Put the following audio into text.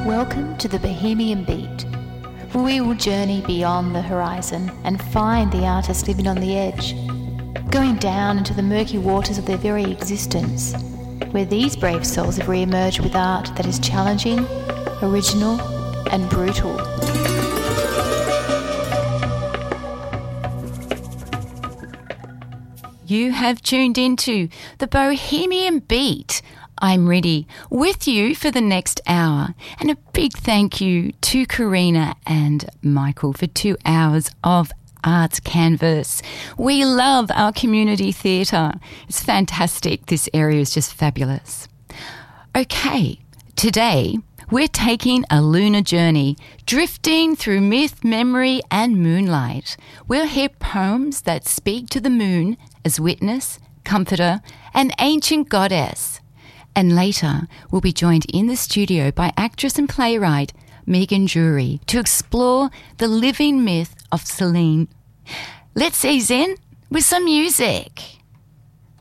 Welcome to the Bohemian Beat, where we will journey beyond the horizon and find the artists living on the edge, going down into the murky waters of their very existence, where these brave souls have re-emerged with art that is challenging, original, and brutal. You have tuned into the Bohemian Beat. I'm ready with you for the next hour. And a big thank you to Karina and Michael for 2 hours of Arts Canvas. We love our community theatre. It's fantastic. This area is just fabulous. Okay, today we're taking a lunar journey, drifting through myth, memory and moonlight. We'll hear poems that speak to the moon as witness, comforter and ancient goddess. And later, we'll be joined in the studio by actress and playwright Megan Jury to explore the living myth of Selene. Let's ease in with some music.